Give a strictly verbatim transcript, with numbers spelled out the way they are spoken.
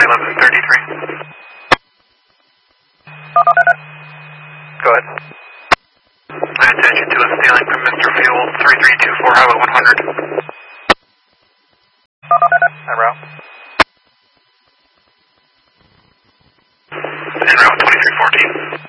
eleven thirty-three. Go ahead. Attention to a stealing from Mister Fuel, three three two four Highway one hundred. En route. En route twenty-three fourteen.